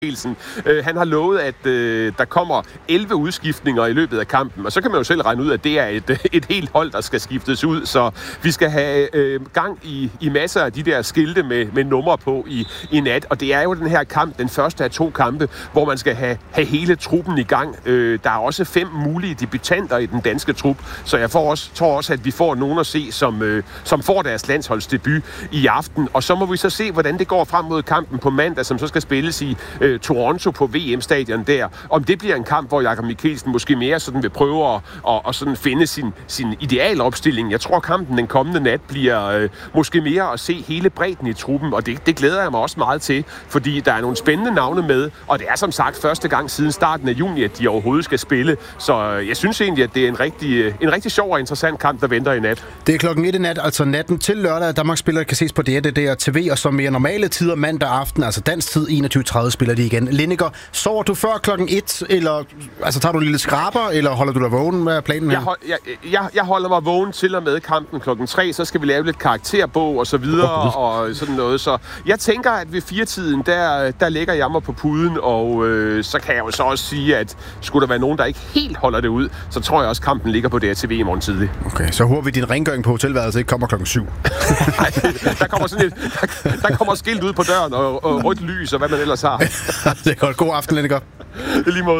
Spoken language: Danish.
Mikkelsen. Han har lovet, at der kommer 11 udskiftninger i løbet af kampen, og så kan man jo selv regne ud, at det er et helt hold, der skal skiftes ud, så vi skal have gang i masser af de der skilte med numre på i nat, og det er jo den her kamp, den første af 2 kampe, hvor man skal have hele truppen i gang. Der er også 5 mulige debutanter i den danske trup, så jeg tror også, at vi får nogen at se, som får deres landsholdsdebut i aften, og så må vi så se, hvordan det går frem mod kampen på mandag, som så skal spilles i Toronto på VM-stadion der. Om det bliver en kamp, hvor Jakob Mikkelsen måske mere sådan vil prøve at sådan finde sin idealopstilling. Jeg tror, kampen den kommende nat bliver måske mere at se hele bredden i truppen, og det glæder jeg mig også meget til, fordi der er nogle spændende navne med, og det er som sagt første gang siden starten af juni, at de overhovedet skal spille. Så jeg synes egentlig, at det er en rigtig sjov og interessant kamp, der venter i nat. Det er klokken 1 i nat, altså natten til lørdag, at Danmarks spillere kan ses på DR TV, og som mere normale tider mandag aften, altså dansk tid 21:30 spiller de igen. Lineker, sover du før klokken 1, eller altså tager du en lille skraber, eller holder du dig vågen? Hvad er planen her? Jeg holder mig vågen til og med kampen klokken 3, så skal vi lave lidt karakterbog og så videre, og sådan noget. Så jeg tænker, at ved 4-tiden, der lægger jeg mig på puden, og så kan jeg jo så også sige, at skulle der være nogen, der ikke helt holder det ud, så tror jeg også, kampen ligger på DRTV i morgen tidlig. Okay, så håber vi, din rengøring på hotelværelset ikke kommer klokken 7. Nej, der kommer sådan der kommer skilt ud på døren, og rødt lys, og hvad man ellers har. Det er godt. God aften, Lineker. I lige måde.